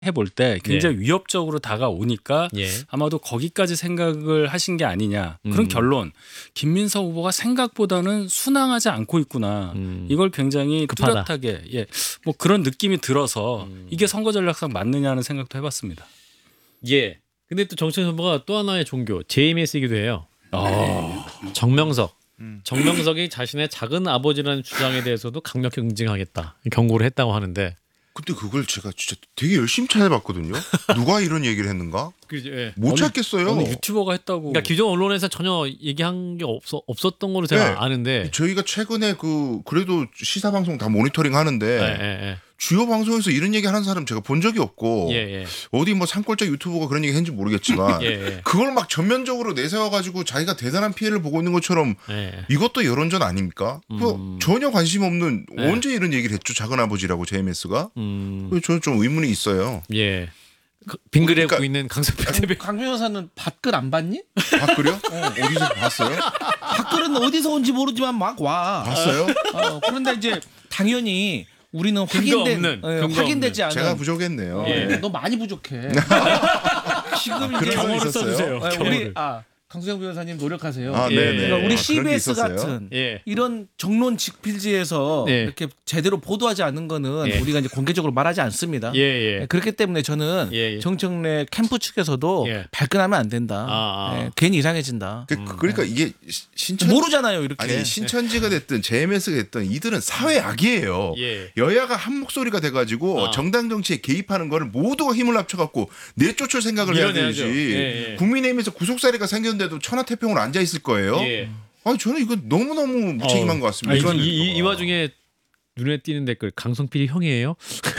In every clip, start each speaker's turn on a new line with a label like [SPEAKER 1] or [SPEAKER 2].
[SPEAKER 1] 해볼 때 굉장히 위협적으로 다가오니까 아마도 거기까지 생각을 하신 게 아니냐 그런 결론. 김민석 후보가 생각보다는 순항하지 않고 있구나. 이걸 굉장히
[SPEAKER 2] 급하다.
[SPEAKER 1] 뚜렷하게 뭐 그런 느낌이 들어서 이게 선거 전략상 맞느냐 하는 생각도 해봤습니다.
[SPEAKER 2] 예. 근데 또 정치인 후보가 또 하나의 종교 JMS이기도 해요. 정명석. 정명석이 자신의 작은 아버지라는 주장에 대해서도 강력히 응징하겠다 경고를 했다고 하는데.
[SPEAKER 3] 근데 그걸 제가 진짜 되게 열심히 찾아봤거든요. 누가 이런 얘기를 했는가?
[SPEAKER 2] 그죠? 예.
[SPEAKER 3] 못 찾겠어요.
[SPEAKER 1] 어느 유튜버가 했다고.
[SPEAKER 2] 그러니까 기존 언론에서 전혀 얘기한 게 없었던 걸로 제가 아는데.
[SPEAKER 3] 저희가 최근에 그래도 시사 방송 다 모니터링 하는데 주요 방송에서 이런 얘기 하는 사람 제가 본 적이 없고 어디 뭐 산골짜 유튜버가 그런 얘기 했는지 모르겠지만 그걸 막 전면적으로 내세워가지고 자기가 대단한 피해를 보고 있는 것처럼 이것도 여론전 아닙니까? 전혀 관심 없는 언제 이런 얘기를 했죠? 작은아버지라고 JMS가? 저는 좀 의문이 있어요.
[SPEAKER 2] 예. 빙그레
[SPEAKER 3] 그러니까,
[SPEAKER 2] 고 있는 강석필 대표.
[SPEAKER 4] 강 변호사는 밥글 안 봤니?
[SPEAKER 3] 밥글이요? 어디서 봤어요?
[SPEAKER 4] 밥글은 어디서 온지 모르지만 막 와.
[SPEAKER 3] 봤어요?
[SPEAKER 4] 그런데 이제 당연히 우리는 확인되지 않은.
[SPEAKER 3] 제가 부족했네요.
[SPEAKER 4] 너 많이 부족해. 지금
[SPEAKER 3] 이제
[SPEAKER 1] 경호를 써주세요.
[SPEAKER 4] 우리 강수영 변호사님 노력하세요.
[SPEAKER 3] 네네.
[SPEAKER 4] 그러니까 우리
[SPEAKER 3] 그런 게
[SPEAKER 4] CBS
[SPEAKER 3] 있었어요?
[SPEAKER 4] 같은 이런 정론 직필지에서 이렇게 제대로 보도하지 않는 거는 우리가 이제 공개적으로 말하지 않습니다. 그렇기 때문에 저는 정청래 캠프 측에서도 발끈하면 안 된다. 괜히 이상해진다.
[SPEAKER 3] 그러니까 이게
[SPEAKER 4] 모르잖아요, 이렇게.
[SPEAKER 3] 아니 신천지가 됐든 JMS가 됐든 이들은 사회 악이에요. 여야가 한 목소리가 돼가지고 정당 정치에 개입하는 거를 모두가 힘을 합쳐갖고 내쫓을 생각을 해야 되지. 국민의힘에서 구속사례가 생겼는데도 천하태평으로 앉아 있을 거예요. 아니 저는 이거 너무 무책임한 것 같습니다.
[SPEAKER 2] 이 와중에 눈에 띄는 댓글 강성필이 형이에요?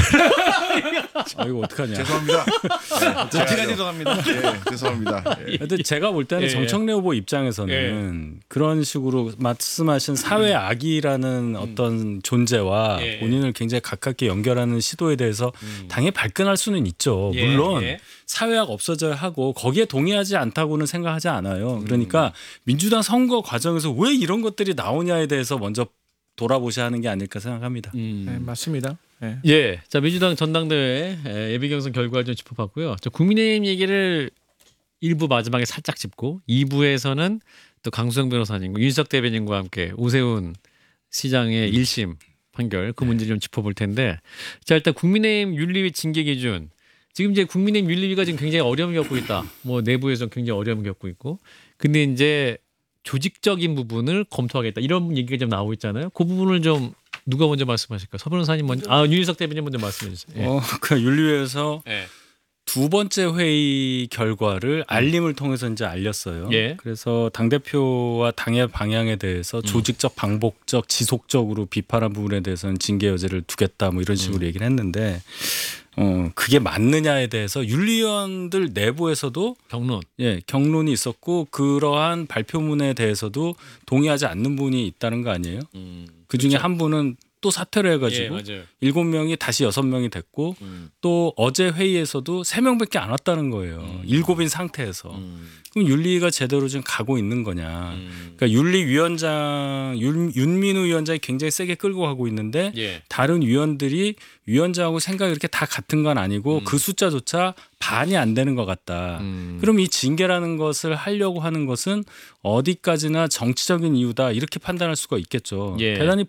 [SPEAKER 1] 이거 어떡하냐.
[SPEAKER 3] 죄송합니다.
[SPEAKER 4] 제가 죄송합니다.
[SPEAKER 3] 죄송합니다.
[SPEAKER 1] 근데 제가 볼 때는 정청래 후보 입장에서는 그런 식으로 말씀하신 사회 악이라는 어떤 존재와 본인을 굉장히 가깝게 연결하는 시도에 대해서 당연히 발끈할 수는 있죠. 물론 사회악 없어져야 하고 거기에 동의하지 않다고는 생각하지 않아요. 그러니까 민주당 선거 과정에서 왜 이런 것들이 나오냐에 대해서 먼저 돌아보셔야 하는 게 아닐까 생각합니다.
[SPEAKER 4] 네, 맞습니다.
[SPEAKER 2] 자 민주당 전당대회 예비 경선 결과를 좀 짚어봤고요. 저 국민의힘 얘기를 1부 마지막에 살짝 짚고 2부에서는 또 강수영 변호사님과 윤석 대변인과 함께 오세훈 시장의 1심 판결 그 문제 좀 짚어볼 텐데, 자 일단 국민의힘 윤리위 징계 기준. 지금 이제 국민의힘 윤리위가 지금 굉장히 어려움을 겪고 있다. 뭐 내부에서 굉장히 어려움을 겪고 있고, 근데 이제 조직적인 부분을 검토하겠다 이런 얘기가 좀 나오고 있잖아요. 그 부분을 좀 누가 먼저 말씀하실까요? 서 변호사님 먼저. 윤희석 대변인 먼저 말씀해 주세요.
[SPEAKER 1] 그 윤리위에서 두 번째 회의 결과를 알림을 통해서 이제 알렸어요. 그래서 당 대표와 당의 방향에 대해서 조직적, 방법적, 지속적으로 비판한 부분에 대해서는 징계 여지를 두겠다 뭐 이런 식으로 얘기를 했는데. 그게 맞느냐에 대해서 윤리위원들 내부에서도 경론이 있었고 그러한 발표문에 대해서도 동의하지 않는 분이 있다는 거 아니에요? 그 중에 한 분은 또 사퇴를 해가지고 7명이 다시 6명이 됐고 또 어제 회의에서도 3명밖에 안 왔다는 거예요. 7인 상태에서. 그럼 윤리위가 제대로 지금 가고 있는 거냐. 그러니까 윤리위원장 윤민우 위원장이 굉장히 세게 끌고 가고 있는데 다른 위원들이 위원장하고 생각이 이렇게 다 같은 건 아니고 그 숫자조차 반이 안 되는 것 같다. 그럼 이 징계라는 것을 하려고 하는 것은 어디까지나 정치적인 이유다 이렇게 판단할 수가 있겠죠. 대단히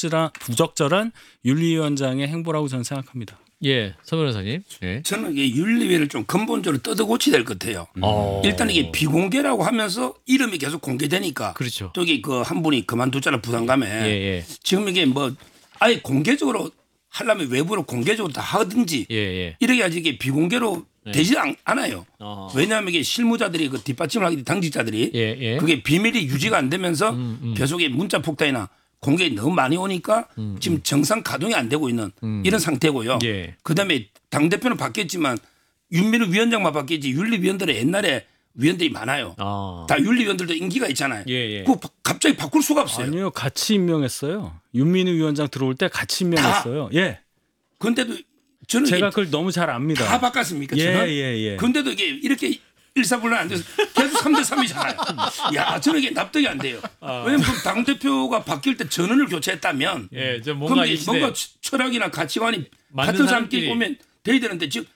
[SPEAKER 1] 부적절한 윤리위원장의 행보라고 저는 생각합니다.
[SPEAKER 2] 서 변호사님.
[SPEAKER 5] 저는 이게 윤리위를 좀 근본적으로 뜯어고쳐야 될 것 같아요. 일단 이게 비공개라고 하면서 이름이 계속 공개되니까. 또 이게 그 한 분이 그만두잖아 부담감에. 지금 이게 뭐 아예 공개적으로 하려면 외부로 공개적으로 다 하든지 이렇게 하지 이게 비공개로 되지 않아요. 왜냐하면 이게 실무자들이 그 뒷받침을 하기 당직자들이 그게 비밀이 유지가 안 되면서 계속의 문자 폭탄이나 공개 너무 많이 오니까 지금 정상 가동이 안 되고 있는 이런 상태고요. 그다음에 당대표는 바뀌었지만 윤민우 위원장만 바뀌었지 윤리위원들은 옛날에 위원들이 많아요. 다 윤리위원들도 인기가 있잖아요. 그거 갑자기 바꿀 수가 없어요.
[SPEAKER 1] 아니요. 같이 임명했어요. 윤민우 위원장 들어올 때 같이 임명했어요.
[SPEAKER 5] 그런데도 저는
[SPEAKER 1] 제가 그걸 너무 잘 압니다.
[SPEAKER 5] 다 바꿨습니까? 저는? 그런데도 이게 이렇게 일사불란 안 돼서 계속 3대3이잖아요. 야, 저는 이게 납득이 안 돼요. 왜냐면 당대표가 바뀔 때 전원을 교체했다면
[SPEAKER 2] 뭔가
[SPEAKER 5] 철학이나 가치관이 같은 사람끼리 오면 돼야 되는데 지금